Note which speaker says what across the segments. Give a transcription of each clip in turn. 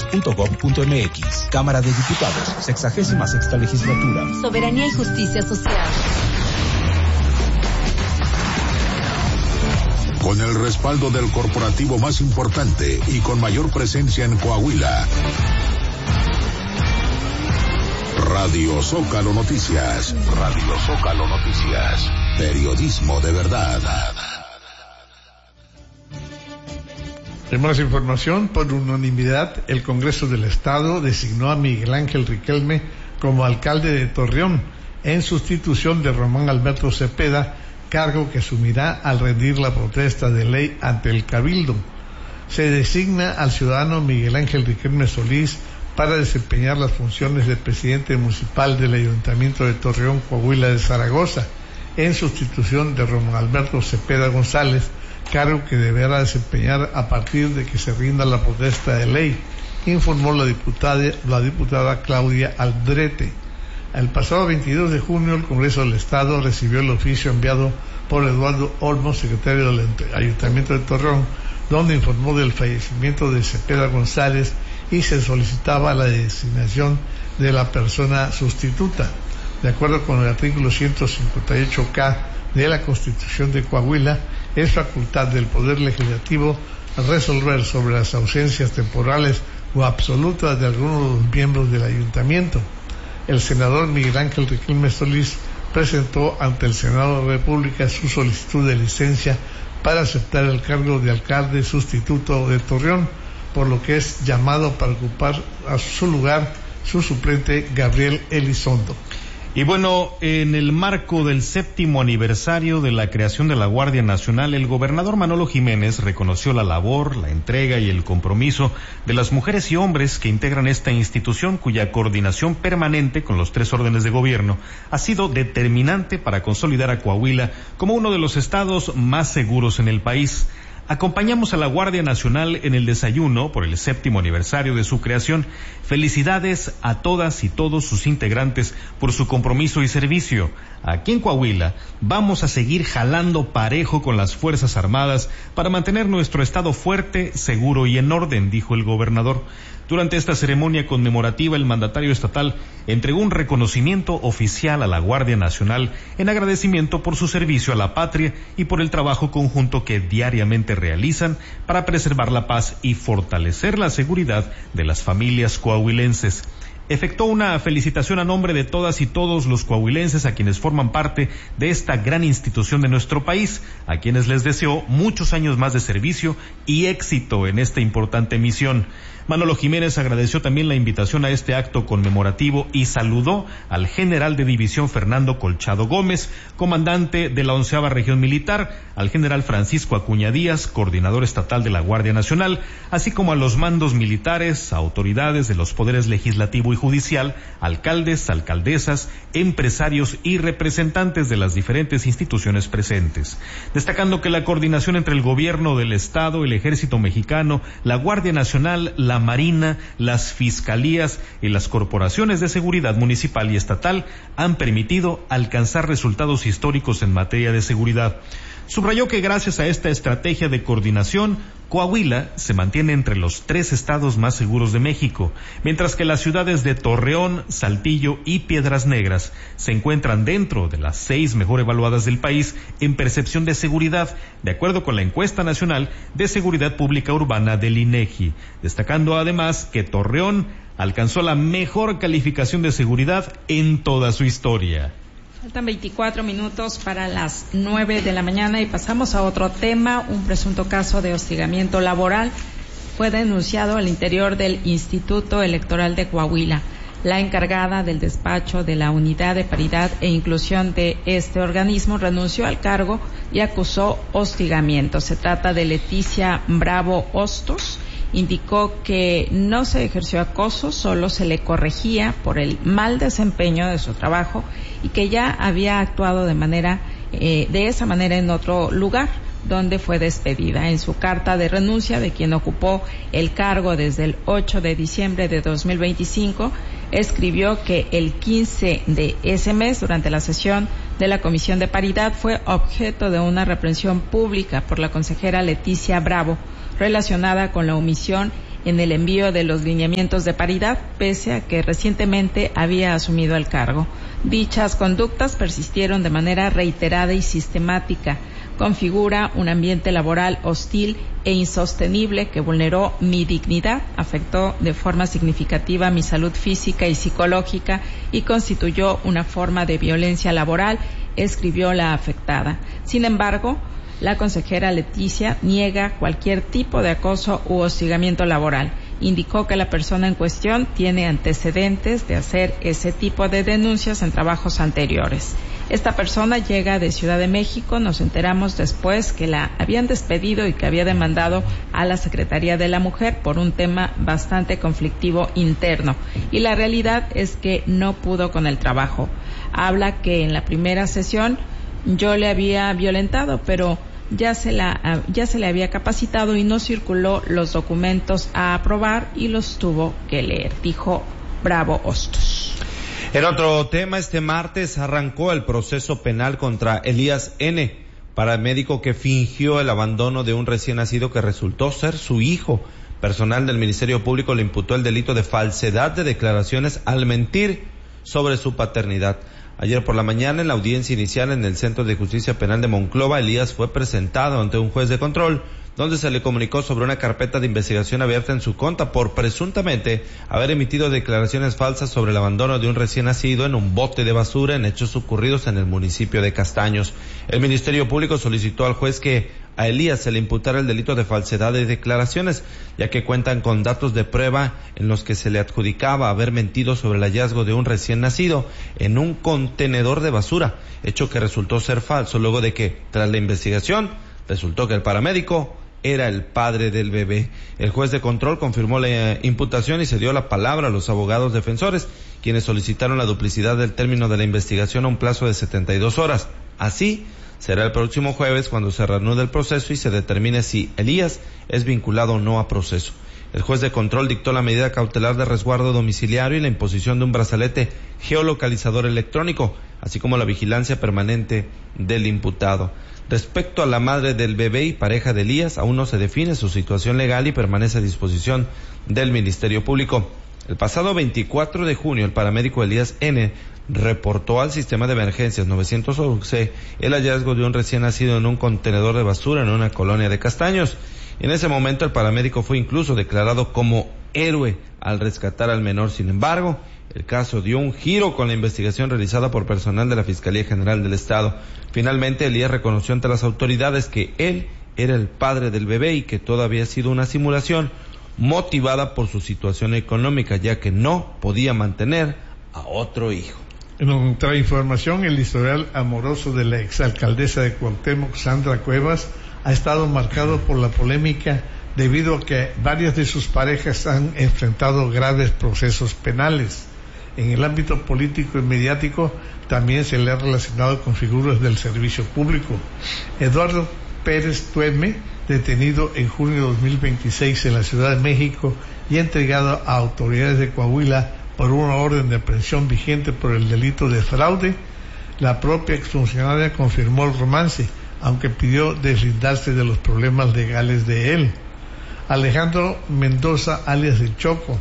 Speaker 1: diputados.gov.mx. Cámara de Diputados, 66ª legislatura.
Speaker 2: Soberanía y justicia social.
Speaker 3: Con el respaldo del corporativo más importante y con mayor presencia en Coahuila. Radio Zócalo Noticias. Radio Zócalo Noticias. Periodismo de verdad.
Speaker 4: En más información, por unanimidad, el Congreso del Estado designó a Miguel Ángel Riquelme como alcalde de Torreón, en sustitución de Román Alberto Cepeda, cargo que asumirá al rendir la protesta de ley ante el Cabildo. Se designa al ciudadano Miguel Ángel Riquelme Solís para desempeñar las funciones de presidente municipal del Ayuntamiento de Torreón, Coahuila de Zaragoza, en sustitución de Román Alberto Cepeda González, cargo que deberá desempeñar a partir de que se rinda la protesta de ley, informó la diputada Claudia Aldrete. El pasado 22 de junio, el Congreso del Estado recibió el oficio enviado por Eduardo Olmos, secretario del Ayuntamiento de Torreón, donde informó del fallecimiento de Cepeda González y se solicitaba la designación de la persona sustituta. De acuerdo con el artículo 158K de la Constitución de Coahuila, es facultad del Poder Legislativo resolver sobre las ausencias temporales o absolutas de algunos de los miembros del Ayuntamiento. El senador Miguel Ángel Riquelme Solís presentó ante el Senado de la República su solicitud de licencia para aceptar el cargo de alcalde sustituto de Torreón, por lo que es llamado para ocupar a su lugar su suplente Gabriel Elizondo.
Speaker 5: Y bueno, en el marco del 7º aniversario de la creación de la Guardia Nacional, el gobernador Manolo Jiménez reconoció la labor, la entrega y el compromiso de las mujeres y hombres que integran esta institución, cuya coordinación permanente con los 3 órdenes de gobierno ha sido determinante para consolidar a Coahuila como uno de los estados más seguros en el país. Acompañamos a la Guardia Nacional en el desayuno por el 7º aniversario de su creación. Felicidades a todas y todos sus integrantes por su compromiso y servicio. Aquí en Coahuila vamos a seguir jalando parejo con las Fuerzas Armadas para mantener nuestro estado fuerte, seguro y en orden, dijo el gobernador. Durante esta ceremonia conmemorativa, el mandatario estatal entregó un reconocimiento oficial a la Guardia Nacional en agradecimiento por su servicio a la patria y por el trabajo conjunto que diariamente realizan para preservar la paz y fortalecer la seguridad de las familias coahuilenses. Efectuó una felicitación a nombre de todas y todos los coahuilenses a quienes forman parte de esta gran institución de nuestro país, a quienes les deseó muchos años más de servicio y éxito en esta importante misión. Manolo Jiménez agradeció también la invitación a este acto conmemorativo y saludó al general de división Fernando Colchado Gómez, comandante de la 11ª Región Militar, al general Francisco Acuña Díaz, coordinador estatal de la Guardia Nacional, así como a los mandos militares, autoridades de los poderes legislativo y judicial, alcaldes, alcaldesas, empresarios y representantes de las diferentes instituciones presentes. Destacando que la coordinación entre el gobierno del Estado, el Ejército Mexicano, la Guardia Nacional, la Marina, las fiscalías y las corporaciones de seguridad municipal y estatal han permitido alcanzar resultados históricos en materia de seguridad. Subrayó que gracias a esta estrategia de coordinación, Coahuila se mantiene entre los 3 estados más seguros de México, mientras que las ciudades de Torreón, Saltillo y Piedras Negras se encuentran dentro de las 6 mejor evaluadas del país en percepción de seguridad, de acuerdo con la encuesta nacional de seguridad pública urbana del INEGI, destacando además que Torreón alcanzó la mejor calificación de seguridad en toda su historia.
Speaker 6: Faltan 24 minutos para las 9 de la mañana y pasamos a otro tema. Un presunto caso de hostigamiento laboral fue denunciado al interior del Instituto Electoral de Coahuila. La encargada del despacho de la Unidad de Paridad e Inclusión de este organismo renunció al cargo y acusó hostigamiento. Se trata de Leticia Bravo Hostos. Indicó que no se ejerció acoso, solo se le corregía por el mal desempeño de su trabajo y que ya había actuado de esa manera en otro lugar donde fue despedida. En su carta de renuncia de quien ocupó el cargo desde el 8 de diciembre de 2025, escribió que el 15 de ese mes, durante la sesión de la Comisión de Paridad, fue objeto de una reprensión pública por la consejera Leticia Bravo, relacionada con la omisión en el envío de los lineamientos de paridad, pese a que recientemente había asumido el cargo. Dichas conductas persistieron de manera reiterada y sistemática. Configura un ambiente laboral hostil e insostenible que vulneró mi dignidad, afectó de forma significativa mi salud física y psicológica y constituyó una forma de violencia laboral, escribió la afectada. Sin embargo, la consejera Leticia niega cualquier tipo de acoso u hostigamiento laboral. Indicó que la persona en cuestión tiene antecedentes de hacer ese tipo de denuncias en trabajos anteriores. Esta persona llega de Ciudad de México, nos enteramos después que la habían despedido y que había demandado a la Secretaría de la Mujer por un tema bastante conflictivo interno. Y la realidad es que no pudo con el trabajo. Habla que en la primera sesión yo le había violentado, pero ya se le había capacitado y no circuló los documentos a aprobar y los tuvo que leer, dijo Bravo Hostos.
Speaker 7: En otro tema, este martes arrancó el proceso penal contra Elías N., paramédico que fingió el abandono de un recién nacido que resultó ser su hijo. Personal del Ministerio Público le imputó el delito de falsedad de declaraciones al mentir sobre su paternidad. Ayer por la mañana, en la audiencia inicial en el Centro de Justicia Penal de Monclova, Elías fue presentado ante un juez de control, donde se le comunicó sobre una carpeta de investigación abierta en su contra por presuntamente haber emitido declaraciones falsas sobre el abandono de un recién nacido en un bote de basura en hechos ocurridos en el municipio de Castaños. El Ministerio Público solicitó al juez que a Elías se le imputara el delito de falsedad de declaraciones, ya que cuentan con datos de prueba en los que se le adjudicaba haber mentido sobre el hallazgo de un recién nacido en un contenedor de basura, hecho que resultó ser falso luego de que, tras la investigación, resultó que el paramédico era el padre del bebé. El juez de control confirmó la imputación y se dio la palabra a los abogados defensores, quienes solicitaron la duplicidad del término de la investigación a un plazo de 72 horas. Así, será el próximo jueves cuando se reanude el proceso y se determine si Elías es vinculado o no a proceso. El juez de control dictó la medida cautelar de resguardo domiciliario y la imposición de un brazalete geolocalizador electrónico, así como la vigilancia permanente del imputado. Respecto a la madre del bebé y pareja de Elías, aún no se define su situación legal y permanece a disposición del Ministerio Público. El pasado 24 de junio, el paramédico Elías N. reportó al sistema de emergencias 911 el hallazgo de un recién nacido en un contenedor de basura en una colonia de Castaños. En ese momento, el paramédico fue incluso declarado como héroe al rescatar al menor. Sin embargo, el caso dio un giro con la investigación realizada por personal de la Fiscalía General del Estado. Finalmente, Elías reconoció ante las autoridades que él era el padre del bebé y que todo había sido una simulación motivada por su situación económica, ya que no podía mantener a otro hijo.
Speaker 4: En otra información, el historial amoroso de la exalcaldesa de Cuauhtémoc, Sandra Cuevas, ha estado marcado por la polémica debido a que varias de sus parejas han enfrentado graves procesos penales. En el ámbito político y mediático también se le ha relacionado con figuras del servicio público. Eduardo Pérez Tueme, detenido en junio de 2026 en la Ciudad de México y entregado a autoridades de Coahuila por una orden de aprehensión vigente por el delito de fraude. La propia exfuncionaria confirmó el romance, aunque pidió deslindarse de los problemas legales de él. Alejandro Mendoza, alias El Choco,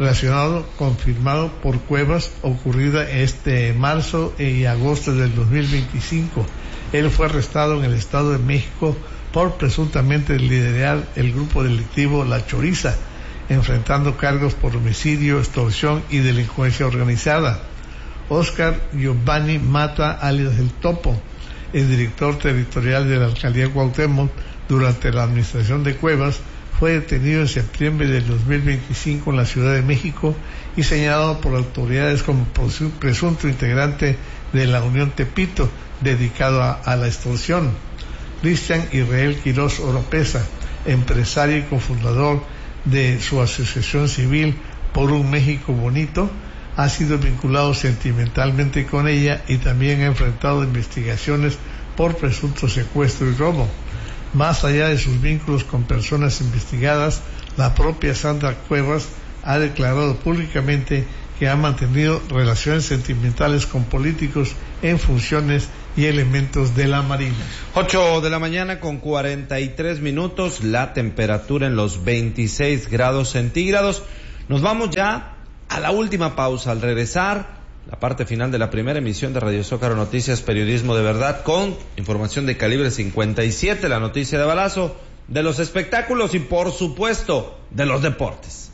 Speaker 4: confirmado por Cuevas, ocurrida este marzo y agosto del 2025. Él fue arrestado en el Estado de México por presuntamente liderar el grupo delictivo La Choriza, enfrentando cargos por homicidio, extorsión y delincuencia organizada. Oscar Giovanni Mata, alias El Topo, el director territorial de la alcaldía Cuauhtémoc durante la administración de Cuevas, fue detenido en septiembre del 2025 en la Ciudad de México y señalado por autoridades como presunto integrante de la Unión Tepito, dedicado a la extorsión. Cristian Israel Quirós Oropesa, empresario y cofundador de su asociación civil Por un México Bonito, ha sido vinculado sentimentalmente con ella y también ha enfrentado investigaciones por presunto secuestro y robo. Más allá de sus vínculos con personas investigadas, la propia Sandra Cuevas ha declarado públicamente que ha mantenido relaciones sentimentales con políticos en funciones y elementos de la Marina.
Speaker 7: 8 de la mañana con 43 minutos, la temperatura en los 26 grados centígrados. Nos vamos ya a la última pausa. Al regresar, la parte final de la primera emisión de Radio Zócalo Noticias, periodismo de verdad, con información de calibre 57, la noticia de balazo, de los espectáculos y, por supuesto, de los deportes.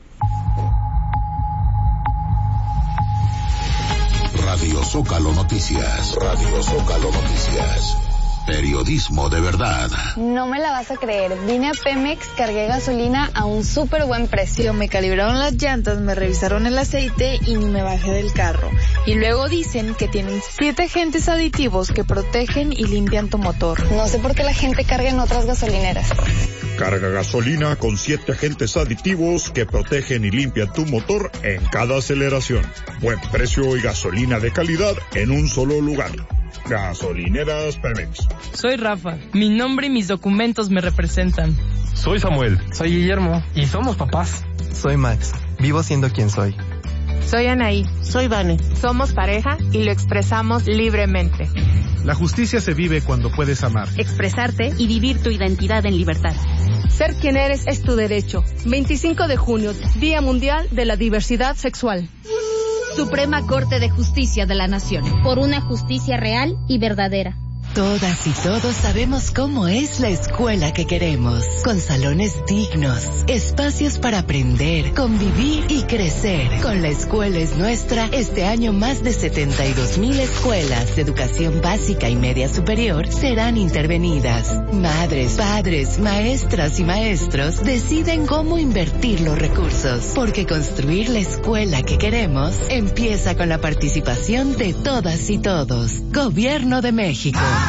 Speaker 3: Radio Zócalo Noticias. Radio Zócalo Noticias. Periodismo de verdad.
Speaker 8: No me la vas a creer. Vine a Pemex, cargué gasolina a un súper buen precio. Me calibraron las llantas, me revisaron el aceite y ni me bajé del carro. Y luego dicen que tienen 7 agentes aditivos que protegen y limpian tu motor. No sé por qué la gente carga en otras gasolineras.
Speaker 9: Carga gasolina con 7 agentes aditivos que protegen y limpian tu motor en cada aceleración. Buen precio y gasolina de calidad en un solo lugar. Gasolineras Pemex.
Speaker 10: Soy Rafa. Mi nombre y mis documentos me representan.
Speaker 11: Soy Samuel.
Speaker 12: Soy Guillermo.
Speaker 11: Y somos papás.
Speaker 12: Soy Max. Vivo siendo quien soy.
Speaker 13: Soy Anaí.
Speaker 14: Soy Vane.
Speaker 13: Somos pareja y lo expresamos libremente.
Speaker 15: La justicia se vive cuando puedes amar,
Speaker 16: expresarte y vivir tu identidad en libertad.
Speaker 17: Ser quien eres es tu derecho. 25 de junio, Día Mundial de la Diversidad Sexual.
Speaker 2: Suprema Corte de Justicia de la Nación.
Speaker 18: Por una justicia real y verdadera.
Speaker 19: Todas y todos sabemos cómo es la escuela que queremos, con salones dignos, espacios para aprender, convivir y crecer. Con La Escuela es Nuestra, este año más de 72,000 escuelas de educación básica y media superior serán intervenidas. Madres, padres, maestras y maestros deciden cómo invertir los recursos, porque construir la escuela que queremos empieza con la participación de todas y todos. Gobierno de México.